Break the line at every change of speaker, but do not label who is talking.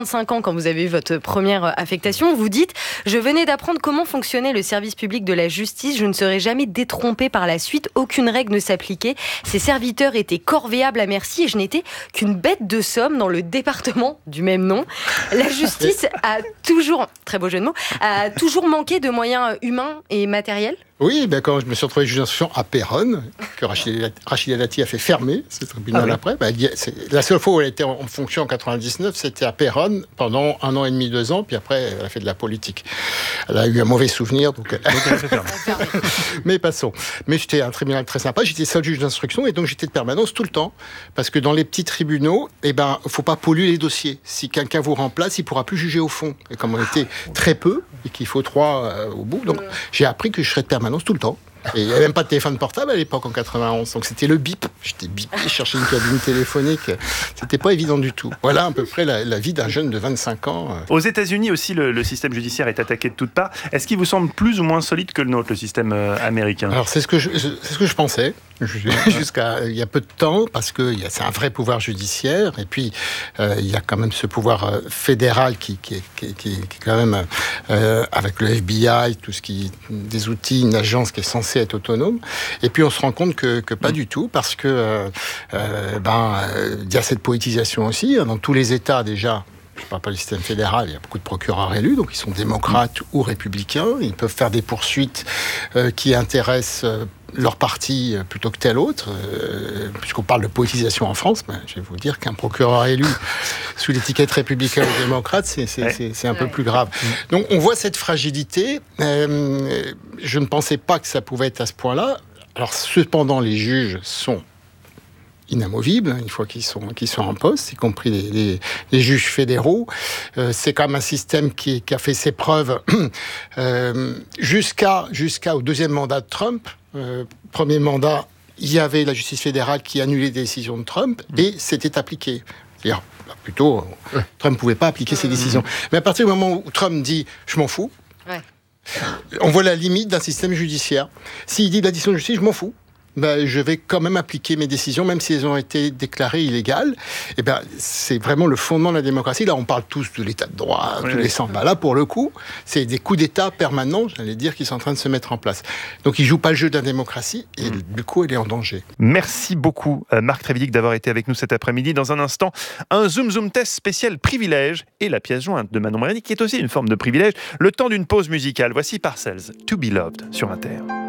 5 ans quand vous avez eu votre première affectation, vous dites « Je venais d'apprendre comment fonctionnait le service public de la justice, je ne serai jamais détrompé par la suite, aucune règle ne s'appliquait, ces serviteurs étaient corvéables à merci et je n'étais qu'une bête de somme dans le département du même nom. La justice a toujours, très beau jeu de mots, a toujours manqué de moyens humains et matériels ?»
Oui, quand je me suis retrouvé juge d'instruction à Péronne, que Rachida Dati a fait fermer ce tribunal après, la seule fois où elle était en fonction en 99, c'était à Péronne pendant 1 an et demi, 2 ans, puis après elle a fait de la politique. Elle a eu un mauvais souvenir, donc elle a fait fermer. Mais passons. Mais c'était un tribunal très sympa, j'étais seul juge d'instruction et donc j'étais de permanence tout le temps, parce que dans les petits tribunaux, faut pas polluer les dossiers. Si quelqu'un vous remplace, il pourra plus juger au fond. Et comme on était très peu, et qu'il faut 3 au bout, donc j'ai appris que je serais de permanence tout le temps. Et il n'y avait même pas de téléphone portable à l'époque en 91, donc c'était le bip. J'étais bipé, je cherchais une cabine téléphonique. C'était pas évident du tout. Voilà à peu près la vie d'un jeune de 25 ans.
Aux États-Unis aussi, le système judiciaire est attaqué de toutes parts. Est-ce qu'il vous semble plus ou moins solide que le nôtre, le système américain ?
Alors c'est ce que je pensais jusqu'à il y a peu de temps, parce que c'est un vrai pouvoir judiciaire, et puis il y a quand même ce pouvoir fédéral qui est quand même avec le FBI, tout ce qui des outils, une agence qui est censée être autonome. Et puis on se rend compte que pas du tout, parce que il y a cette politisation aussi dans tous les États déjà. Je ne parle pas du système fédéral, il y a beaucoup de procureurs élus, donc ils sont démocrates ou républicains. Ils peuvent faire des poursuites qui intéressent leur parti plutôt que tel autre. Puisqu'on parle de politisation en France, je vais vous dire qu'un procureur élu sous l'étiquette républicain ou démocrate, c'est un peu plus grave. Donc on voit cette fragilité. Je ne pensais pas que ça pouvait être à ce point-là. Alors cependant, les juges sont inamovibles, une fois qu'ils sont en poste, y compris les juges fédéraux. C'est quand même un système qui a fait ses preuves jusqu'au 2e mandat de Trump. Premier mandat, il y avait la justice fédérale qui annulait des décisions de Trump et c'était appliqué. C'est-à-dire, plutôt, Trump ne pouvait pas appliquer ses décisions. Mais à partir du moment où Trump dit « je m'en fous », on voit la limite d'un système judiciaire. S'il dit la décision de justice « je m'en fous », je vais quand même appliquer mes décisions, même si elles ont été déclarées illégales. C'est vraiment le fondement de la démocratie. Là, on parle tous de l'état de droit, tous les sens. Là, pour le coup, c'est des coups d'État permanents, j'allais dire, qui sont en train de se mettre en place. Donc, ils ne jouent pas le jeu de la démocratie et du coup, elle est en danger.
Merci beaucoup, Marc Trévidic, d'avoir été avec nous cet après-midi. Dans un instant, un Zoom test spécial privilège et la pièce jointe de Manon Mariani, qui est aussi une forme de privilège. Le temps d'une pause musicale. Voici Parcells, To Be Loved, sur Inter.